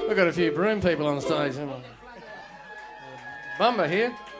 We've got a few broom people on stage. Bumba here.